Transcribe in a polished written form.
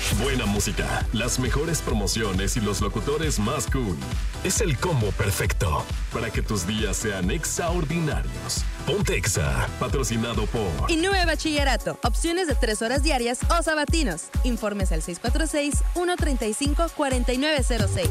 Buena música, las mejores promociones y los locutores más cool. Es el combo perfecto para que tus días sean extraordinarios. Ponte Exa, patrocinado por Innove Bachillerato. Opciones de 3 horas diarias o sabatinos. Informes al 646-135-4906.